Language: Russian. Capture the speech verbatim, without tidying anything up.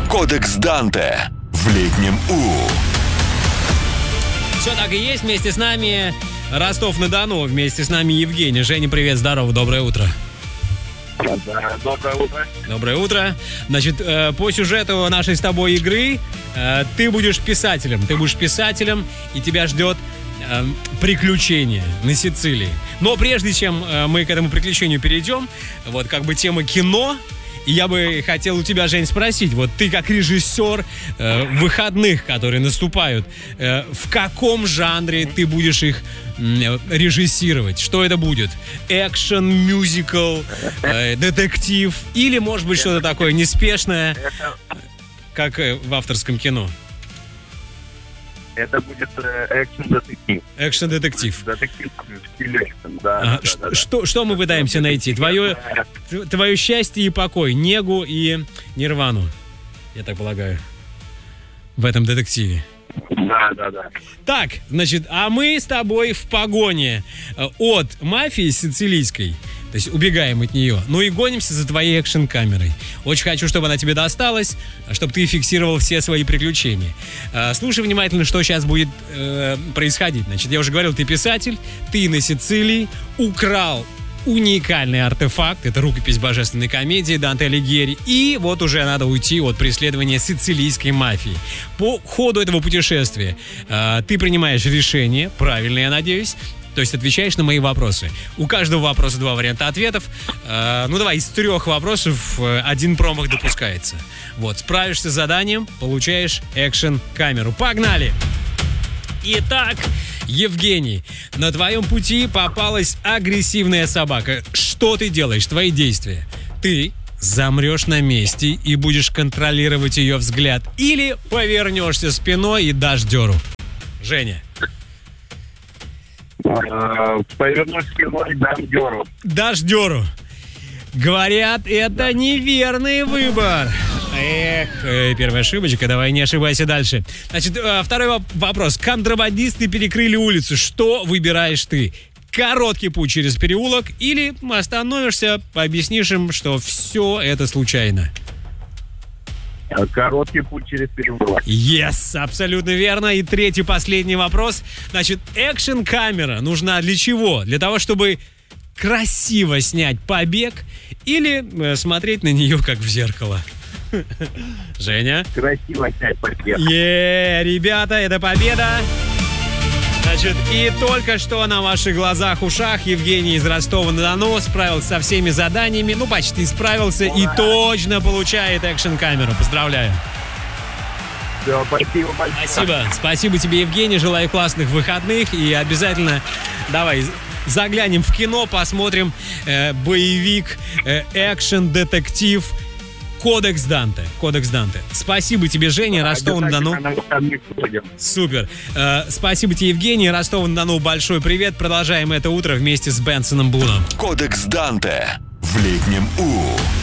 Кодекс Данте в летнем У. Все так и есть. Вместе с нами Ростов-на-Дону. Вместе с нами Евгений. Женя, привет, здорово, доброе утро. Да, доброе утро. Доброе утро. Значит, по сюжету нашей с тобой игры ты будешь писателем. Ты будешь писателем, и тебя ждет приключение на Сицилии. Но прежде чем мы к этому приключению перейдем, вот как бы тема кино, и я бы хотел у тебя, Жень, спросить, вот ты как режиссер э, выходных, которые наступают, э, в каком жанре ты будешь их э, режиссировать? Что это будет? Экшен, мюзикл, э, детектив или, может быть, что-то такое неспешное, как э, в авторском кино? Это будет э, экшен-детектив. Экшен-детектив. Детектив в стиле экшен, да. А, да, ш- да, да. Что, что мы пытаемся найти? Твое, т- твое счастье и покой, негу и нирвану, я так полагаю, в этом детективе. Да, да, да. Так, значит, а мы с тобой в погоне э, от мафии сицилийской, то есть убегаем от нее, ну и гонимся за твоей экшн-камерой. Очень хочу, чтобы она тебе досталась, чтобы ты фиксировал все свои приключения. Э, слушай внимательно, что сейчас будет э, происходить. Значит, я уже говорил, ты писатель, ты на Сицилии украл уникальный артефакт, это рукопись божественной комедии Данте Алигьери, и вот уже надо уйти от преследования сицилийской мафии. По ходу этого путешествия э, ты принимаешь решение, правильно, я надеюсь, то есть отвечаешь на мои вопросы. У каждого вопроса два варианта ответов. Э, ну давай, из трех вопросов э, один промах допускается. Вот, справишься с заданием, получаешь экшн-камеру. Погнали! Итак, Евгений, на твоем пути попалась агрессивная собака. Что ты делаешь? Твои действия? Ты замрешь на месте и будешь контролировать ее взгляд, или повернешься спиной и дашь дёру? Женя. Повернусь спиной, дам дёру. Дашь дёру. Говорят, это неверный выбор. Эх, э, первая ошибочка, давай не ошибайся дальше. Значит, э, второй воп- вопрос. Контрабандисты перекрыли улицу. Что выбираешь ты? Короткий путь через переулок или остановишься, объяснишь им, что все это случайно? Короткий путь через переулок. Yes, абсолютно верно. И третий, последний вопрос. Значит, экшн-камера нужна для чего? Для того, чтобы красиво снять побег или э, смотреть на нее как в зеркало? Женя? Красиво снять побег. Е, ребята, это победа. Значит, и только что на ваших глазах, ушах Евгений из Ростова-на-Дону справился со всеми заданиями. Ну, почти справился и точно получает экшн-камеру. Поздравляю. Все, спасибо большое. Спасибо. Спасибо тебе, Евгений. Желаю классных выходных. И обязательно давай заглянем в кино, посмотрим э, боевик, э, экшен, детектив Кодекс Данте. Кодекс Данте. Спасибо тебе, Женя, Ростов-на-Дону. Супер. Э, спасибо тебе, Евгений, Ростов-на-Дону. Большой привет. Продолжаем это утро вместе с Бенсоном Буном. Кодекс Данте в летнем У.